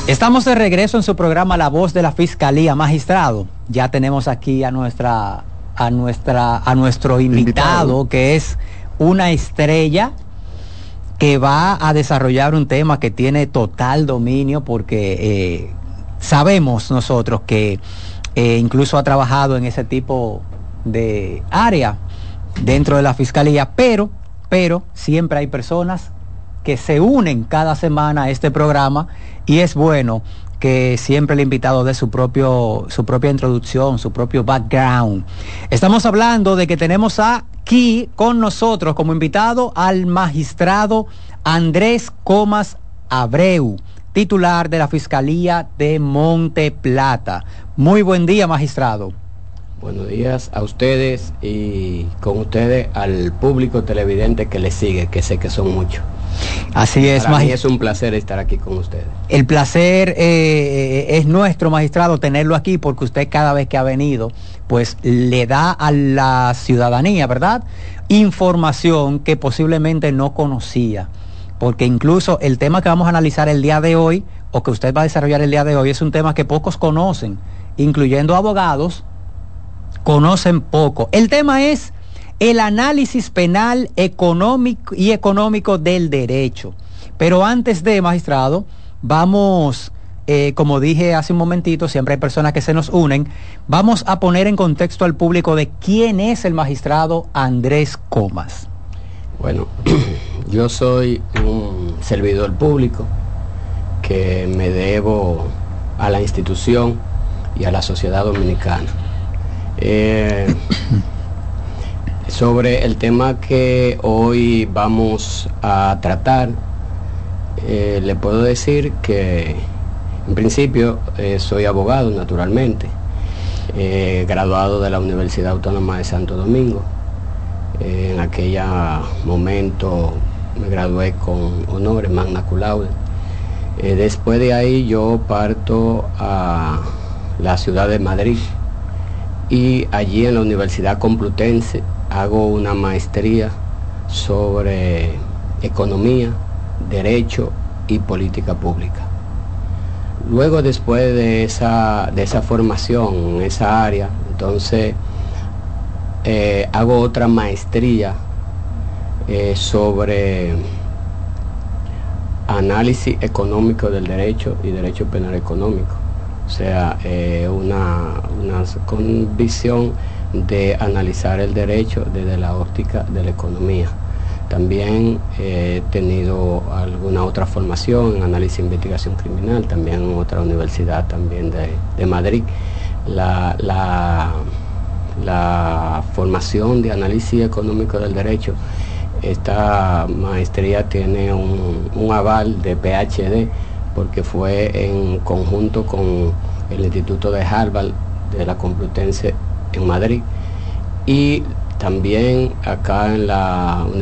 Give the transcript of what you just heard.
Estamos de regreso en su programa La Voz de la Fiscalía. Magistrado, ya tenemos aquí a nuestro invitado, que es una estrella que va a desarrollar un tema que tiene total dominio, porque sabemos nosotros que incluso ha trabajado en ese tipo de área dentro de la Fiscalía, pero siempre hay personas que se unen cada semana a este programa, y es bueno que siempre el invitado dé su propia introducción, su propio background. Estamos hablando de que tenemos aquí con nosotros como invitado al magistrado Andrés Comas Abreu, titular de la Fiscalía de Monte Plata. Muy buen día, magistrado. Buenos días a ustedes y con ustedes al público televidente que les sigue, que sé que son muchos. Así es, para mí es un placer estar aquí con ustedes. El placer es nuestro, magistrado, tenerlo aquí, porque usted cada vez que ha venido, pues le da a la ciudadanía, ¿verdad?, información que posiblemente no conocía, porque incluso el tema que vamos a analizar el día de hoy, o que usted va a desarrollar el día de hoy, es un tema que pocos conocen, incluyendo abogados, conocen poco. El tema es el análisis penal económico del derecho. Pero antes de, magistrado, vamos, como dije hace un momentito, siempre hay personas que se nos unen, vamos a poner en contexto al público de quién es el magistrado Andrés Comas. Bueno, yo soy un servidor público que me debo a la institución y a la sociedad dominicana. Sobre el tema que hoy vamos a tratar, le puedo decir que en principio soy abogado, naturalmente, graduado de la Universidad Autónoma de Santo Domingo. En aquel momento me gradué con honores, magna cum laude. Después de ahí yo parto a la ciudad de Madrid, y allí en la Universidad Complutense hago una maestría sobre economía, derecho y política pública. Luego, después de esa formación en esa área, entonces hago otra maestría sobre análisis económico del derecho y derecho penal económico. O sea, una con visión de analizar el derecho desde la óptica de la economía. También he tenido alguna otra formación en análisis e investigación criminal, también en otra universidad también de Madrid. La formación de análisis económico del derecho, esta maestría tiene un aval de PhD, porque fue en conjunto con el Instituto de Harvard de la Complutense en Madrid, y también acá en la